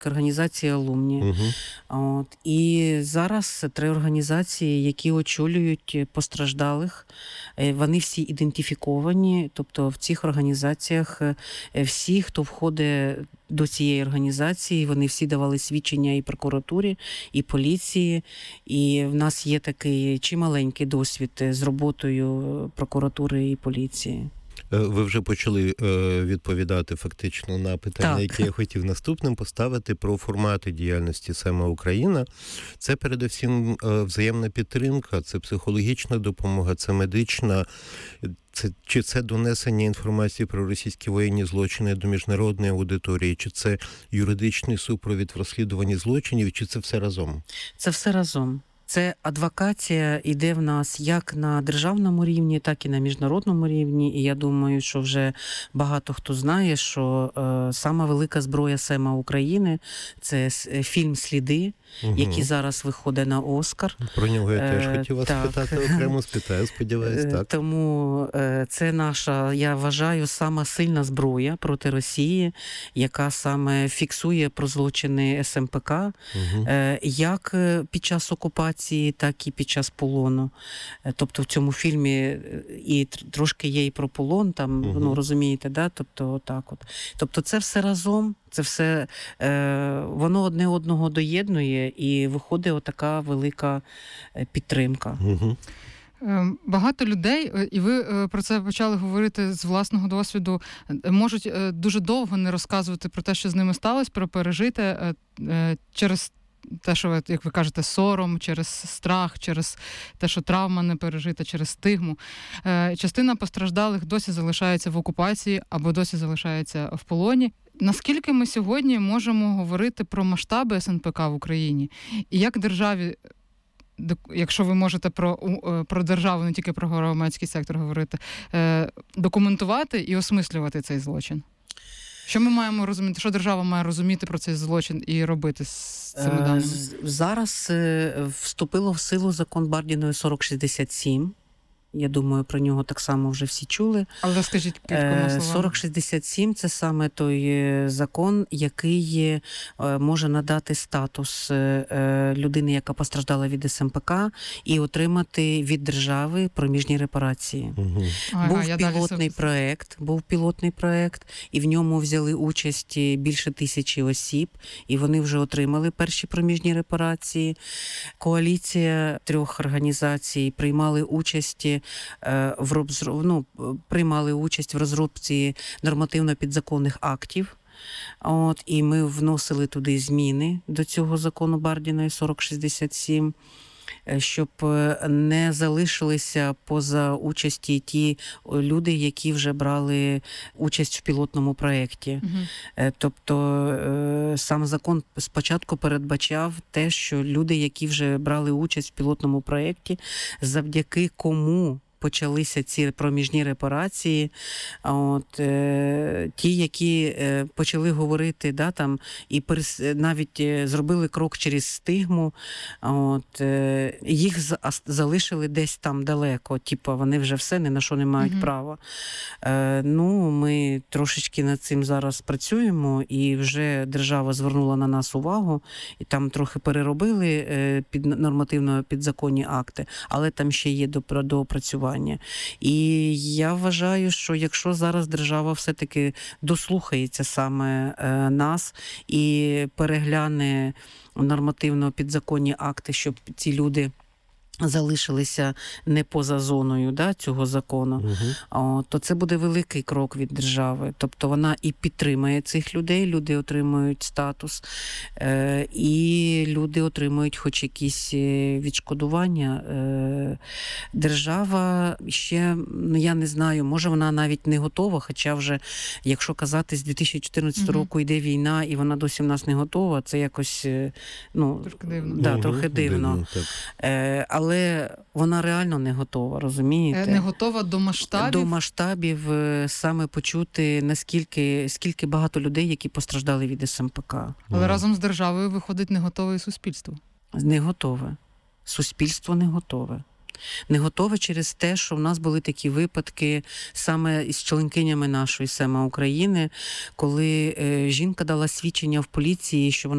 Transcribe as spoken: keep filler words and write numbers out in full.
організація «Алумні». Угу. От. І зараз три організації, які очолюють постраждалих, вони всі ідентифіковані, тобто в цих організаціях всі, хто входить до цієї організації, вони всі давали свідчення і прокуратурі, і поліції, і в нас є такий чималенький досвід з роботою прокуратури і поліції. Ви вже почали відповідати фактично на питання, так. які я хотів наступним поставити, про формати діяльності саме Україна. Це передусім взаємна підтримка, це психологічна допомога, це медична. Це, чи це донесення інформації про російські воєнні злочини до міжнародної аудиторії, чи це юридичний супровід в розслідуванні злочинів, чи це все разом? Це все разом. Це адвокація йде в нас як на державному рівні, так і на міжнародному рівні. І я думаю, що вже багато хто знає, що е, сама велика зброя СЕМа України – це фільм «Сліди», угу. який зараз виходить на Оскар. Про нього я теж е, хотів вас так. спитати окремо, спитаю, сподіваюсь, так. Тому е, це наша, я вважаю, сама сильна зброя проти Росії, яка саме фіксує про злочини ес ем пе ка, угу. е, як під час окупації, так і під час полону. Тобто в цьому фільмі і трошки є і про полон, там, угу. ну, розумієте, да? Тобто, так от. Тобто це все разом, це все, е, воно одне одного доєднує, і виходить отака велика підтримка. Угу. Багато людей, і ви про це почали говорити з власного досвіду, можуть дуже довго не розказувати про те, що з ними сталося, про пережите через те, що, як ви кажете, сором, через страх, через те, що травма не пережита, через стигму. Частина постраждалих досі залишається в окупації або досі залишається в полоні. Наскільки ми сьогодні можемо говорити про масштаби ес ен пе ка в Україні? І як державі, якщо ви можете про, про державу, не тільки про громадський сектор говорити, документувати і осмислювати цей злочин? Що ми маємо розуміти, що держава має розуміти про цей злочин і робити з цими даними? Зараз вступило в силу закон Бардіної сорок шістдесят сім. Я думаю, про нього так само вже всі чули. Але скажіть кількома словами. сорок шістдесят сім – це саме той закон, який може надати статус людини, яка постраждала від ес ем пе ка, і отримати від держави проміжні репарації. Угу. Ага, був пілотний проект, був пілотний проект, і в ньому взяли участь більше тисячі осіб, і вони вже отримали перші проміжні репарації. Коаліція трьох організацій приймали участь в розроб... ну, приймали участь в розробці нормативно-підзаконних актів. От, і ми вносили туди зміни до цього закону Бардіної сорок шістдесят сім, щоб не залишилися поза участі ті люди, які вже брали участь в пілотному проєкті. Угу. Тобто сам закон спочатку передбачав те, що люди, які вже брали участь в пілотному проєкті, завдяки кому почалися ці проміжні репарації, от, е, ті, які е, почали говорити, да, там, і перес, навіть е, зробили крок через стигму, от, е, їх за, залишили десь там далеко, типу, вони вже все, ні на що не мають mm-hmm. права. Е, ну, ми трошечки над цим зараз працюємо, і вже держава звернула на нас увагу, і там трохи переробили е, під нормативно підзаконні акти, але там ще є доопрацювання. І я вважаю, що якщо зараз держава все-таки дослухається саме е, нас і перегляне нормативно підзаконні акти, щоб ці люди залишилися не поза зоною, да, цього закону, угу. О, то це буде великий крок від держави. Тобто вона і підтримає цих людей, люди отримують статус, е, і люди отримують хоч якісь відшкодування. Е, держава ще, ну я не знаю, може вона навіть не готова, хоча вже, якщо казати, з дві тисячі чотирнадцятого угу. року йде війна, і вона досі в нас не готова, це якось, ну, трохи дивно. Да, угу. трохи дивно. дивно е, але Але вона реально не готова, розумієте? Не готова до масштабів? До масштабів саме почути, наскільки скільки багато людей, які постраждали від ес ем пе ка. Але mm. разом з державою виходить не готове і суспільство. Не готове. Суспільство не готове. Не готове через те, що в нас були такі випадки саме із членкинями нашої СЕМа України, коли е, жінка дала свідчення в поліції, що вона